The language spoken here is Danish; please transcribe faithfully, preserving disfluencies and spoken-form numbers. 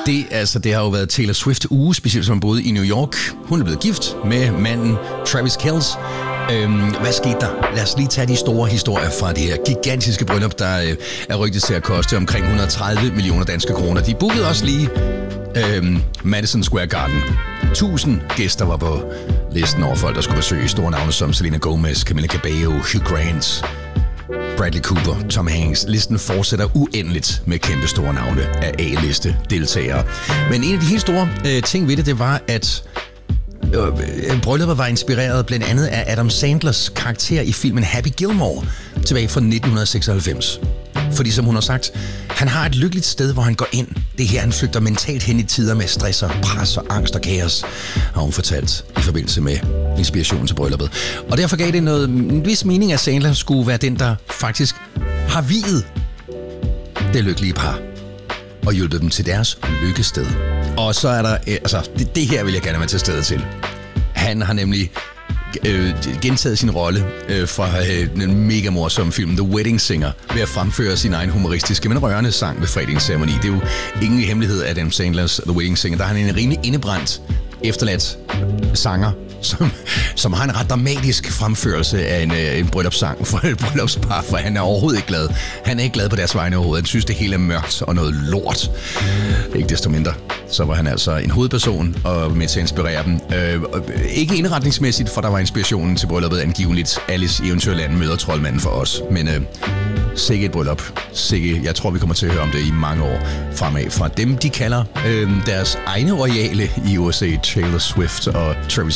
Det, altså, det har jo været Taylor Swift uge, specielt som boede i New York. Hun er blevet gift med manden Travis Kelce. Øhm, hvad skete der? Lad os lige tage de store historier fra det her gigantiske bryllup, der øh, er rygtet til at koste omkring et hundrede og tredive millioner danske kroner. De bookede også lige øhm, Madison Square Garden. Tusind gæster var på listen over folk, der skulle besøge store navne som Selena Gomez, Camila Cabello, Hugh Grant, Bradley Cooper, Tom Hanks. Listen fortsætter uendeligt med kæmpe store navne af A-liste deltagere. Men en af de helt store øh, ting ved det, det var, at øh, brylluppet var inspireret blandt andet af Adam Sandlers karakter i filmen Happy Gilmore tilbage fra nitten seksoghalvfems. Fordi som hun har sagt, han har et lykkeligt sted, hvor han går ind. Det er her, han flygter mentalt hen i tider med stress og pres og angst og kaos, har hun fortalt i forbindelse med inspirationen til brylluppet. Og derfor gav det noget, en vis mening, at Sandler skulle være den, der faktisk har viet det lykkelige par og hjulpet dem til deres lykkested. Og så er der, altså det, det her vil jeg gerne være til stede til. Han har nemlig Øh, gentaget sin rolle øh, fra øh, den mega morsomme film The Wedding Singer ved at fremføre sin egen humoristiske, men rørende sang ved fredagsceremoni. Det er jo ingen hemmelighed af Adam Sandlers The Wedding Singer. Der har han en rimelig indebrændt, efterladt sanger, som, som har en ret dramatisk fremførelse af en, øh, en bryllupssang for et bryllupspar, for han er overhovedet ikke glad. Han er ikke glad på deres vegne overhovedet. Han synes, det hele er mørkt og noget lort. Ikke desto mindre. Så var han altså en hovedperson og med til at inspirere dem. Øh, ikke indretningsmæssigt, for der var inspirationen til brylluppet angiveligt. Alice i Eventyrland møder troldmanden for os. Men øh, sikke et bryllup. Sikke, jeg tror, vi kommer til at høre om det i mange år fremad fra dem, de kalder øh, deres egne royale i U S A, Taylor Swift og Travis